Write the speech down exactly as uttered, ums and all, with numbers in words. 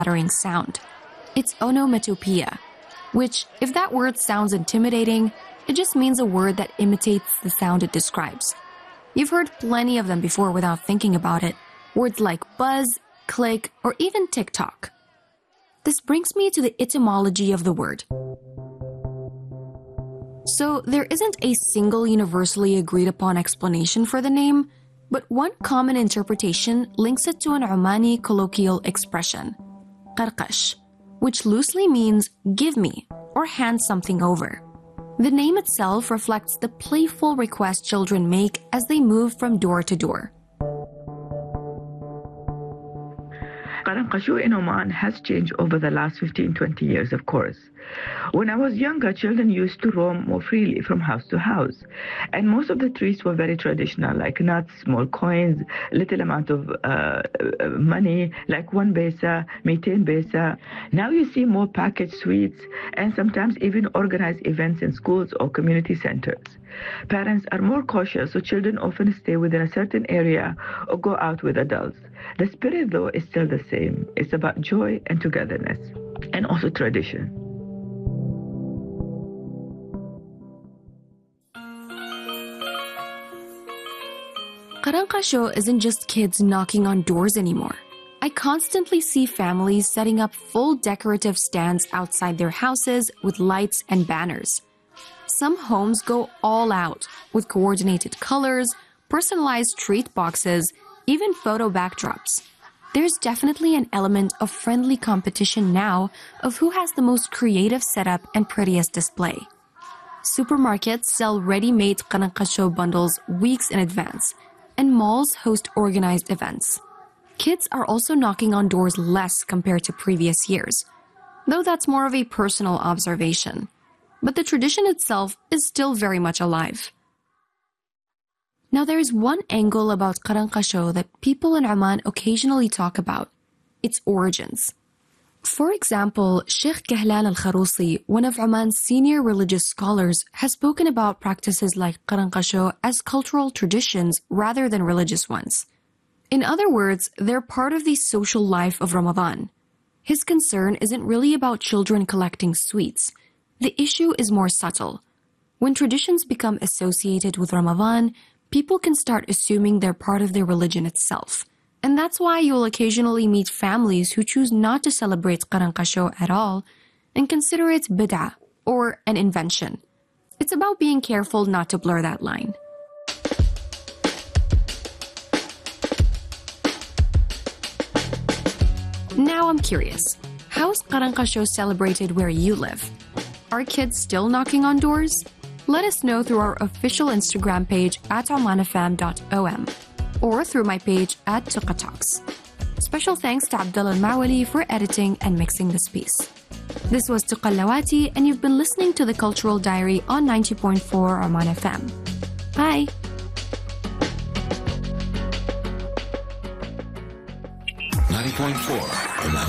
earth-shattering sound. It's onomatopoeia, which, if that word sounds intimidating, it just means a word that imitates the sound it describes. You've heard plenty of them before without thinking about it. Words like buzz, click, or even tick-tock. This brings me to the etymology of the word. So there isn't a single universally agreed upon explanation for the name, but one common interpretation links it to an Omani colloquial expression, qarqash, which loosely means give me or hand something over. The name itself reflects the playful request children make as they move from door to door. Qaranqashu in Oman has changed over the last fifteen to twenty years, of course. When I was younger, children used to roam more freely from house to house. And most of the treats were very traditional, like nuts, small coins, little amount of uh, money, like one besa, mitain besa. Now you see more packaged sweets and sometimes even organized events in schools or community centers. Parents are more cautious, so children often stay within a certain area or go out with adults. The spirit, though, is still the same. It's about joy and togetherness, and also tradition. Qaranqashu isn't just kids knocking on doors anymore. I constantly see families setting up full decorative stands outside their houses with lights and banners. Some homes go all out with coordinated colors, personalized treat boxes, even photo backdrops. There's definitely an element of friendly competition now of who has the most creative setup and prettiest display. Supermarkets sell ready-made Qaranqashu bundles weeks in advance, and malls host organized events. Kids are also knocking on doors less compared to previous years, though that's more of a personal observation. But the tradition itself is still very much alive. Now there is one angle about Qaranqashu that people in Oman occasionally talk about, its origins. For example, Sheikh Kahlan al-Kharousi, one of Oman's senior religious scholars, has spoken about practices like Qaranqashu as cultural traditions rather than religious ones. In other words, they're part of the social life of Ramadan. His concern isn't really about children collecting sweets. The issue is more subtle. When traditions become associated with Ramadan, people can start assuming they're part of their religion itself. And that's why you'll occasionally meet families who choose not to celebrate Qaranqashu at all and consider it bid'ah, or an invention. It's about being careful not to blur that line. Now I'm curious, how's Qaranqashu celebrated where you live? Are kids still knocking on doors? Let us know through our official Instagram page at oman f m dot o m or through my page at Tuqa Talks. Special thanks to Abdullah Al-Mawali for editing and mixing this piece. This was Tuqa Lawati, and you've been listening to The Cultural Diary on ninety point four Oman F M. Bye! ninety point four Oman